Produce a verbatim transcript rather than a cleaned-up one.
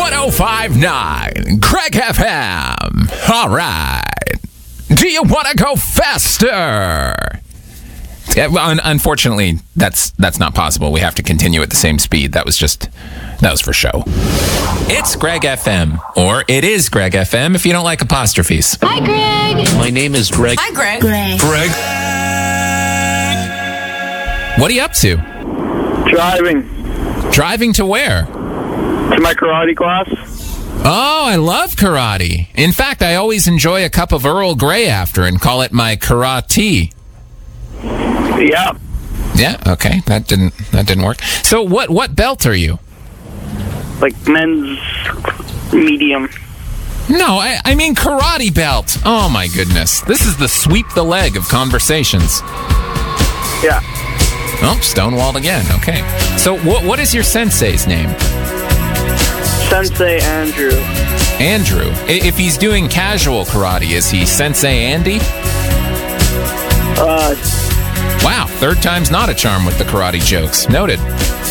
one oh five point nine Craig F M. All right. Do you want to go faster? Yeah, well, un- unfortunately, that's that's not possible. We have to continue at the same speed. That was just, that was for show. It's Greg F M, or it is Greg F M if you don't like apostrophes. Hi, Greg. My name is Greg. Hi, Greg. Greg. Greg. What are you up to? Driving. Driving to where? To my karate class. Oh, I love karate. In fact, I always enjoy a cup of Earl Grey after and call it my karate. Yeah. Yeah, okay. That didn't that didn't work. So what what belt are you? Like men's medium. No, I, I mean karate belt. Oh my goodness. This is the sweep the leg of conversations. Yeah. Oh, stonewalled again. Okay. So what what is your sensei's name? Sensei Andrew. Andrew. I- If he's doing casual karate, is he Sensei Andy? Uh, Wow, third time's not a charm with the karate jokes. Noted.